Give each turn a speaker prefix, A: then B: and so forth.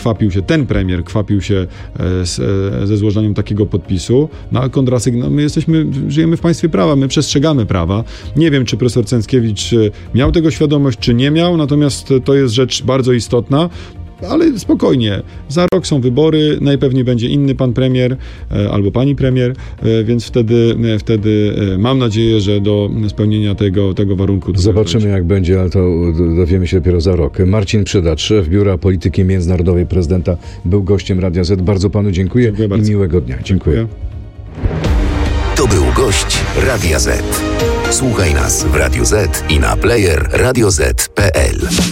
A: ten premier kwapił się ze złożeniem takiego podpisu. No a Kondrasek, my żyjemy w państwie prawa, my przestrzegamy prawa. Nie wiem, czy profesor Cęckiewicz miał tego świadomość, czy nie miał, natomiast to jest rzecz bardzo istotna. Ale spokojnie, za rok są wybory, najpewniej będzie inny pan premier albo pani premier, więc wtedy mam nadzieję, że do spełnienia tego warunku...
B: Zobaczymy, jak będzie, ale to dowiemy się dopiero za rok. Marcin Przydacz, szef Biura Polityki Międzynarodowej Prezydenta, był gościem Radia Z. Bardzo panu dziękuję i miłego dnia. Dziękuję.
C: To był gość Radia Z. Słuchaj nas w Radiu Z i na player radioz.pl.